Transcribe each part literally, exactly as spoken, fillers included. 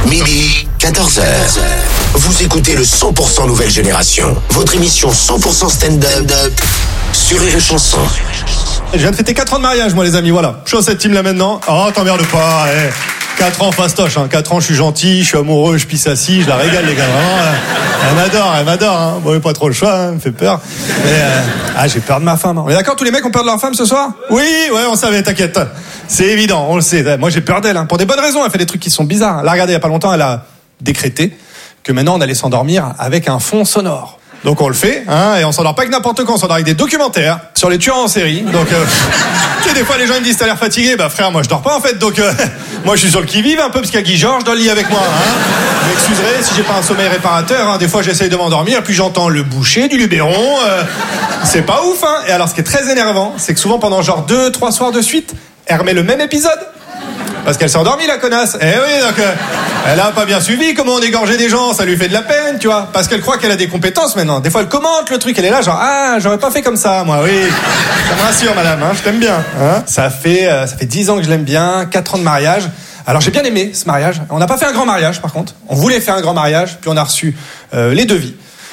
Midi, quatorze heures. Vous écoutez le cent pour cent Nouvelle Génération. Votre émission cent pour cent stand-up sur Rire et Chanson. Je viens de fêter quatre ans de mariage, moi, les amis, voilà. Je suis dans cette team là maintenant. Oh, t'emmerdes pas, eh. quatre ans fastoche, hein. quatre ans, je suis gentil, je suis amoureux, je pisse assis, je la régale, les gars. Vraiment, elle m'adore, elle m'adore, hein. Bon, pas trop le choix, hein, elle me fait peur. Mais, euh, ah, j'ai peur de ma femme. Hein. On est d'accord, tous les mecs ont peur de leur femme ce soir? Oui, ouais, on savait, t'inquiète. C'est évident, on le sait. Moi, j'ai peur d'elle, hein. Pour des bonnes raisons, elle fait des trucs qui sont bizarres. Là, regardez, il y a pas longtemps, elle a décrété que maintenant, on allait s'endormir avec un fond sonore. Donc on le fait, hein, et on s'endort pas avec n'importe quoi, on s'endort avec des documentaires sur les tueurs en série. Donc, euh, tu sais, des fois les gens ils me disent t'as l'air fatigué, bah frère, moi je dors pas en fait, donc euh, moi je suis sur le qui-vive un peu parce qu'il y a Guy Georges dans le lit avec moi. Hein. Vous m'excuserez si j'ai pas un sommeil réparateur, hein, des fois j'essaye de m'endormir, puis j'entends le boucher du Luberon, euh, c'est pas ouf, hein. Et alors ce qui est très énervant, c'est que souvent pendant genre deux, trois soirs de suite, elle remet le même épisode. Parce qu'elle s'est endormie, la connasse. Eh oui, donc euh, elle a pas bien suivi comment on égorgeait des gens, ça lui fait de la peine, tu vois. Parce qu'elle croit qu'elle a des compétences maintenant. Des fois, elle commente le truc, elle est là genre ah, j'aurais pas fait comme ça, moi. Oui, ça me rassure, madame. Hein, je t'aime bien. Hein. Ça fait euh, ça fait dix ans que je l'aime bien, quatre ans de mariage. Alors j'ai bien aimé ce mariage. On n'a pas fait un grand mariage, par contre. On voulait faire un grand mariage, puis on a reçu euh, les devis.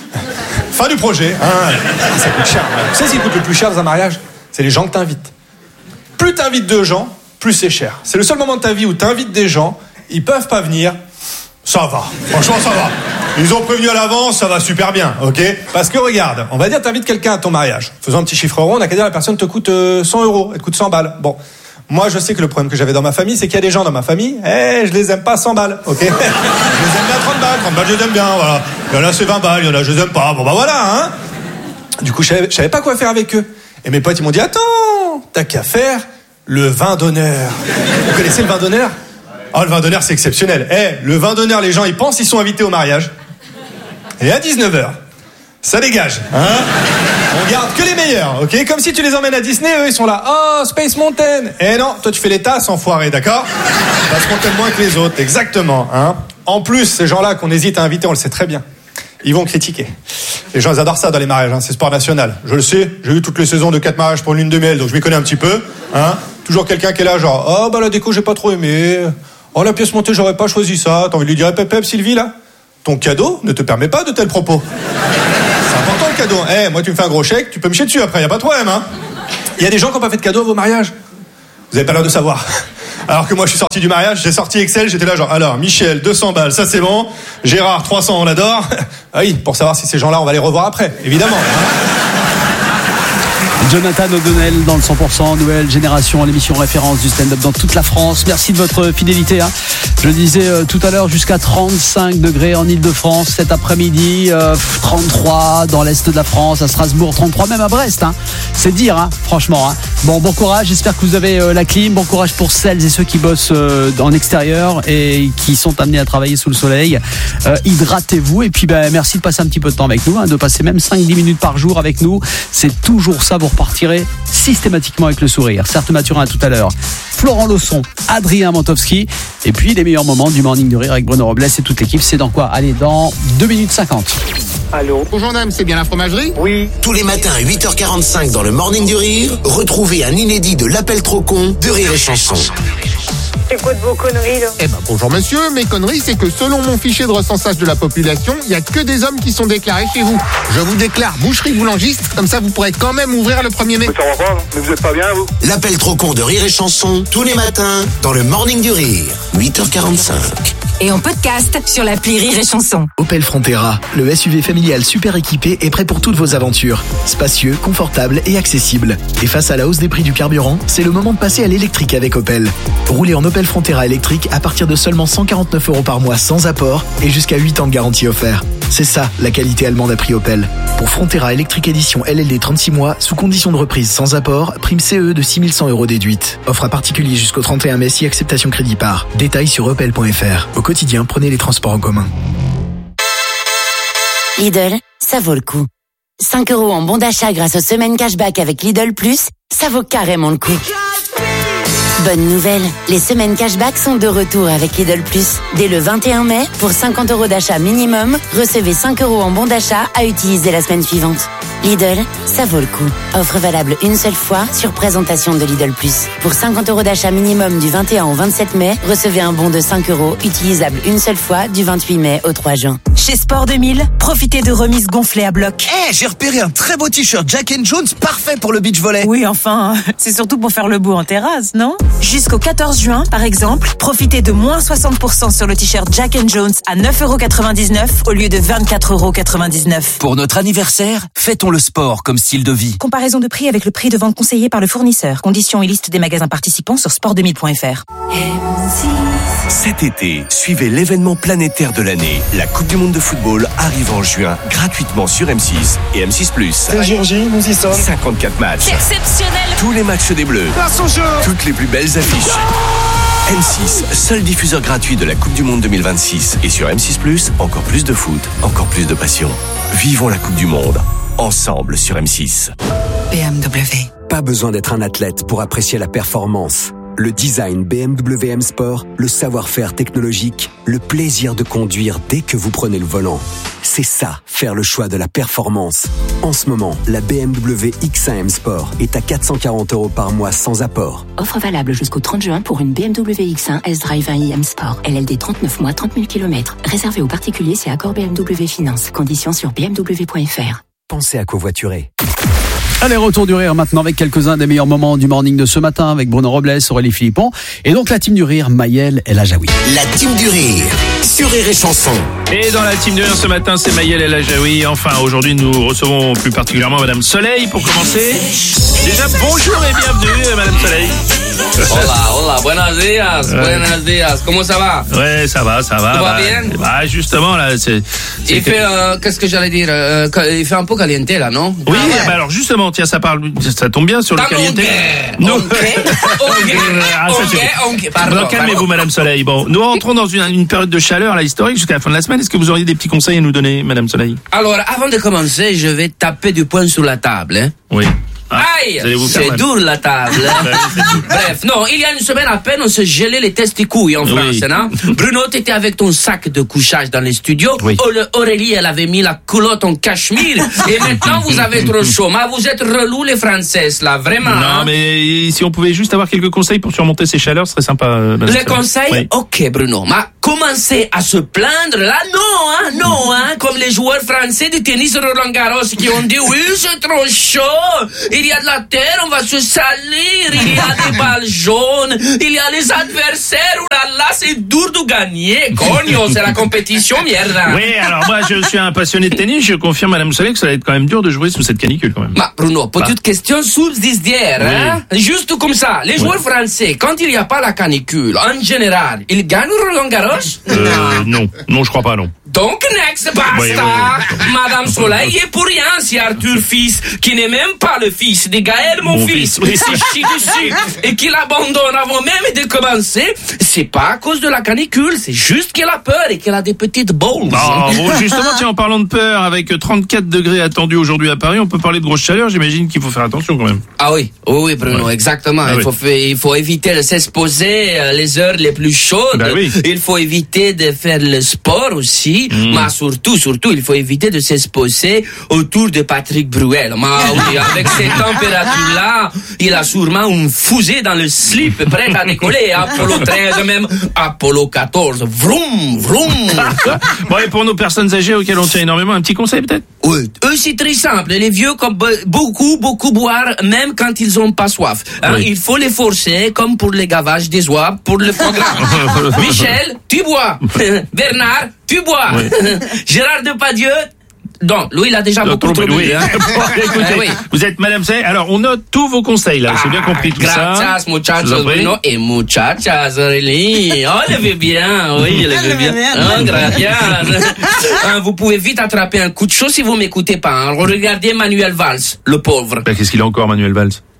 Fin du projet. Hein. Ça coûte cher. Hein. Tu sais ce qui coûte le plus cher dans un mariage? C'est les gens que t'invites. Plus t'invites de gens, plus c'est cher. C'est le seul moment de ta vie où t'invites des gens, ils peuvent pas venir, ça va. Franchement, ça va. Ils ont prévenu à l'avance, ça va super bien, ok? Parce que regarde, on va dire t'invites quelqu'un à ton mariage. Faisons un petit chiffre rond, on a qu'à dire la personne te coûte cent euros, elle te coûte cent balles. Bon, moi je sais que le problème que j'avais dans ma famille, c'est qu'il y a des gens dans ma famille, eh, je les aime pas cent balles, ok? Je les aime bien trente balles, trente balles je les aime bien, voilà. Il y en a c'est vingt balles, il y en a je les aime pas, bon bah voilà, hein? Du coup, je savais, je savais pas quoi faire avec eux. Et mes potes, ils m'ont dit, attends, t'as qu'à faire le vin d'honneur. Vous connaissez le vin d'honneur? Oh, le vin d'honneur, c'est exceptionnel. Eh, hey, le vin d'honneur, les gens, ils pensent qu'ils sont invités au mariage. Et à dix-neuf heures, ça dégage. Hein? On garde que les meilleurs, ok? Comme si tu les emmènes à Disney, eux, ils sont là. Oh, Space Mountain. Eh non, toi, tu fais les tasses, enfoiré, d'accord? Parce qu'on t'aime moins que les autres, exactement. Hein? En plus, ces gens-là qu'on hésite à inviter, on le sait très bien. Ils vont critiquer. Les gens, ils adorent ça dans les mariages, hein. C'est sport national. Je le sais, j'ai eu toutes les saisons de quatre mariages pour une lune de miel, donc je m'y connais un petit peu. Hein. Toujours quelqu'un qui est là, genre, oh bah la déco, j'ai pas trop aimé. Oh la pièce montée, j'aurais pas choisi ça. T'as envie de lui dire, pep pep Sylvie, là? Ton cadeau ne te permet pas de tels propos. C'est important le cadeau. Eh, hey, moi tu me fais un gros chèque, tu peux me chier dessus après, y a pas de problème, hein. Il y a des gens qui n'ont pas fait de cadeau à vos mariages. Vous avez pas l'air de savoir. Alors que moi je suis sorti du mariage, j'ai sorti Excel, j'étais là genre, alors Michel, deux cents balles, ça c'est bon. Gérard, trois cents, on l'adore. Ah oui, pour savoir si ces gens-là, on va les revoir après, évidemment. Jonathan O'Donnell dans le cent pour cent Nouvelle Génération, l'émission référence du stand-up dans toute la France. Merci de votre fidélité. Hein. Je le disais euh, tout à l'heure, jusqu'à trente-cinq degrés en Ile-de-France cet après-midi, euh, trente-trois dans l'Est de la France, à Strasbourg, trente-trois même à Brest. Hein. C'est dire, hein, franchement. Hein. Bon, bon courage, j'espère que vous avez euh, la clim. Bon courage pour celles et ceux qui bossent euh, en extérieur et qui sont amenés à travailler sous le soleil. Euh, hydratez-vous et puis ben, merci de passer un petit peu de temps avec nous, hein, de passer même cinq dix minutes par jour avec nous. C'est toujours ça, vous repartirez systématiquement avec le sourire. Certes Mathurin à tout à l'heure, Florent Lausson, Adrien Mantowski et puis les meilleurs moments du Morning du Rire avec Bruno Robles et toute l'équipe. C'est dans quoi? Allez, dans deux minutes cinquante. Allô? Bonjour madame, c'est bien la fromagerie? Oui. Tous les matins à huit heures quarante-cinq dans le Morning du Rire, retrouvez un inédit de l'appel trop con de Rire et Chanson. C'est quoi de vos conneries là? Eh ben bonjour monsieur, mes conneries c'est que selon mon fichier de recensage de la population, il y a que des hommes qui sont déclarés chez vous. Je vous déclare boucherie boulangiste, comme ça vous pourrez quand même ouvrir le premier mai. Mais ça va pas, mais vous êtes pas bien vous? L'appel trop con de Rire et Chanson, tous les matins dans le Morning du Rire, huit heures quarante-cinq. Et en podcast sur l'appli Rire et Chanson. Opel Frontera, le S U V familial super équipé est prêt pour toutes vos aventures. Spacieux, confortable et accessible. Et face à la hausse des prix du carburant, c'est le moment de passer à l'électrique avec Opel. Roulez en Opel Frontera électrique à partir de seulement cent quarante-neuf euros par mois sans apport et jusqu'à huit ans de garantie offert. C'est ça, la qualité allemande à prix Opel. Pour Frontera électrique édition L L D trente-six mois, sous condition de reprise sans apport, prime C E de six mille cent euros déduite. Offre à particulier jusqu'au trente et un mai si acceptation crédit par. Détails sur opel point f r. Au quotidien, prenez les transports en commun. Lidl, ça vaut le coup. cinq euros en bon d'achat grâce aux semaines cashback avec Lidl Plus, ça vaut carrément le coup. Bonne nouvelle, les semaines cashback sont de retour avec Lidl Plus. Dès le vingt et un mai, pour cinquante euros d'achat minimum, recevez cinq euros en bon d'achat à utiliser la semaine suivante. Lidl, ça vaut le coup. Offre valable une seule fois sur présentation de Lidl Plus. Pour cinquante euros d'achat minimum du vingt et un au vingt-sept mai, recevez un bon de cinq euros utilisable une seule fois du vingt-huit mai au trois juin. Chez Sport deux mille, profitez de remises gonflées à bloc. Eh, hey, j'ai repéré un très beau t-shirt Jack and Jones, parfait pour le beach volley. Oui, enfin, c'est surtout pour faire le beau en terrasse, non? Jusqu'au quatorze juin, par exemple, profitez de moins soixante pour cent sur le t-shirt Jack and Jones à neuf euros quatre-vingt-dix-neuf au lieu de vingt-quatre euros quatre-vingt-dix-neuf. Pour notre anniversaire, fêtons le sport comme style de vie. Comparaison de prix avec le prix de vente conseillé par le fournisseur. Conditions et liste des magasins participants sur sport deux mille point f r. Cet été, suivez l'événement planétaire de l'année. La Coupe du Monde de football arrive en juin gratuitement sur M six et M six plus. C'est Géorgie, nous y sommes. cinquante-quatre matchs. C'est exceptionnel. Tous les matchs des Bleus. Toutes les plus belles affiches. M six, seul diffuseur gratuit de la Coupe du Monde deux mille vingt-six. Et sur M six plus, encore plus de foot, encore plus de passion. Vivons la Coupe du Monde, ensemble sur M six. B M W. Pas besoin d'être un athlète pour apprécier la performance. Le design B M W M Sport, le savoir-faire technologique, le plaisir de conduire dès que vous prenez le volant. C'est ça, faire le choix de la performance. En ce moment, la B M W X un M Sport est à quatre cent quarante euros par mois sans apport. Offre valable jusqu'au trente juin pour une B M W X un S-Drive un i M Sport. L L D trente-neuf mois, trente mille kilomètres. Réservé aux particuliers, c'est accord B M W Finance. Conditions sur b m w point f r. Pensez à covoiturer. Allez, retour du rire maintenant avec quelques-uns des meilleurs moments du morning de ce matin avec Bruno Robles, Aurélie Philippon et donc la team du rire, Maëlle El Ajaoui. La team du rire sur Rire et Chanson. Et dans la team du rire ce matin, c'est Maëlle El Ajaoui. Enfin, aujourd'hui, nous recevons plus particulièrement Madame Soleil pour commencer. Déjà, bonjour et bienvenue, Madame Soleil. Hola, hola, buenos días, ouais. buenos días. Comment ça va? Ouais, ça va, ça va. Tout bah, va bien? Bah, justement, là, c'est... c'est il que... fait, euh, qu'est-ce que j'allais dire? Euh, il fait un peu caliente, là, non? Oui, ah, ouais. bah alors justement, tiens, ça parle, ça tombe bien sur le caliente. Non. Ok, ok, ah, ça, ok, ok, pardon. Bon, calmez-vous, pardon. Madame Soleil. Bon, nous rentrons dans une, une période de chaleur, là, historique, jusqu'à la fin de la semaine. Est-ce que vous auriez des petits conseils à nous donner, Madame Soleil? Alors, avant de commencer, je vais taper du poing sur la table, hein. Oui. Ah, aïe, c'est dur la table. Bref, non, il y a une semaine à peine, on se gelait les testicules en France, oui. Non? Bruno, t'étais avec ton sac de couchage dans les studios. Oui. Aurélie, elle avait mis la culotte en cachemire. Et maintenant, vous avez trop chaud. Mais vous êtes relous, les Françaises, là, vraiment. Non, hein? mais si on pouvait juste avoir quelques conseils pour surmonter ces chaleurs, ce serait sympa. Les conseils? Oui. Ok, Bruno. Mais commencer à se plaindre, là, non, hein, non, hein. Comme les joueurs français du tennis Roland Garros qui ont dit, oui, c'est trop chaud. Il y a de la terre, on va se salir. Il y a des balles jaunes. Il y a les adversaires. Oh là là, c'est dur de gagner. Cogno, c'est la compétition, merde. Oui, alors moi, je suis un passionné de tennis. Je confirme, Madame Soleil, que ça va être quand même dur de jouer sous cette canicule, quand même. Bah, Bruno, petite bah. question subsidiaire, oui. Hein. Juste comme ça. Les joueurs oui. français, quand il n'y a pas la canicule, en général, ils gagnent Roland Garros? Euh, non. Non, je crois pas, non. Donc, next, basta. Oui, oui, oui. Madame Soleil est pour rien si Arthur fils, qui n'est même pas le fils de Gaël, mon, mon fils, fils. s'est chié dessus et qu'il abandonne avant même de commencer, c'est pas à cause de la canicule, c'est juste qu'il a peur et qu'il a des petites balles. Oh, bon, justement, tiens, en parlant de peur, avec trente-quatre degrés attendus aujourd'hui à Paris, on peut parler de grosse chaleur, j'imagine qu'il faut faire attention quand même. Ah oui, oui, oui Bruno, ouais. exactement. Ah, il, oui. faut faire, il faut éviter de s'exposer les heures les plus chaudes. Bah, oui. Il faut éviter de faire le sport aussi. Mmh. Mais surtout, surtout, il faut éviter de s'exposer autour de Patrick Bruel. Mais oui, avec ces températures-là, il a sûrement une fusée dans le slip prête à décoller. Apollo treize, même Apollo quatorze. Vroom, vroom. Bon, et pour nos personnes âgées auxquelles on tient énormément, un petit conseil peut-être? Oui, eux c'est très simple. Les vieux, comme beaucoup, beaucoup boire, même quand ils ont pas soif. Hein, oui. Il faut les forcer, comme pour les gavages des oies, pour le foie gras. Michel, tu bois. Bernard, tu bois. Oui. Gérard Depardieu, non, lui il a déjà beaucoup trop bu. Oui, hein. Bon, écoutez, euh, oui. Vous êtes Madame Soleil. Alors on note tous vos conseils là. Ah, j'ai bien compris tout gracias, ça. Gracias, muchachos Bruno et muchachas Aurélie. Oh, elle veut bien. Oui, elle veut bien. Oh, gracias. Hein, vous pouvez vite attraper un coup de chaud si vous m'écoutez pas. Hein. Regardez Manuel Valls, le pauvre. Ben, qu'est-ce qu'il a encore, Manuel Valls?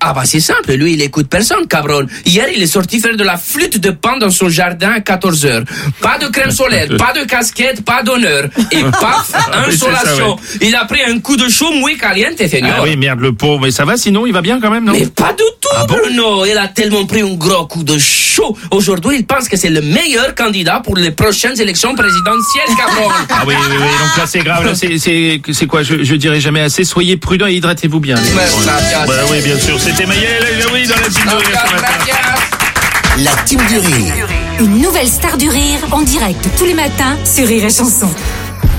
Ah bah c'est simple, lui il écoute personne, cabron. Hier il est sorti faire de la flûte de pan dans son jardin à quatorze heures. Pas de crème solaire, pas de casquette, pas d'honneur. Et paf, insolation. Ça, ouais. Il a pris un coup de chaud muy caliente, señor. Ah oui, merde, le pauvre. Mais ça va sinon, il va bien quand même, non? Mais pas du tout, ah bon Bruno. Il a tellement pris un gros coup de chaud. Aujourd'hui, il pense que c'est le meilleur candidat pour les prochaines élections présidentielles, cabron. Ah oui, oui, oui. Donc là, c'est grave. Là, c'est, c'est, c'est quoi? Je, je dirais jamais assez. Soyez prudents et hydratez-vous bien. Les bah, oui, bien sûr. C'était Maëlle oui, dans la team du rire ce matin. La team du rire. Une nouvelle star du rire en direct tous les matins sur Rire et Chanson.